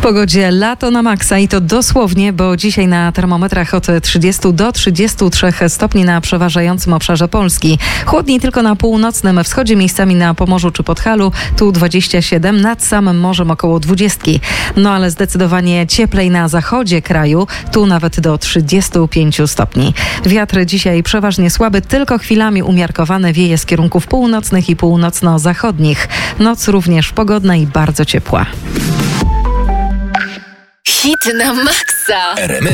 pogodzie lato na maksa i to dosłownie, bo dzisiaj na termometrach od 30 do 33 stopni na przeważającym obszarze Polski. Chłodniej tylko na północnym wschodzie, miejscami na Pomorzu czy Podhalu, tu 27, nad samym morzem około 20. No ale zdecydowanie cieplej na zachodzie kraju, tu nawet do 35 stopni. Wiatr dzisiaj przeważnie słaby, tylko chwilami umiarkowany, wieje z kierunków północnych i północno-zachodnich. Noc również pogodna i bardzo ciepła. Hit na maksa.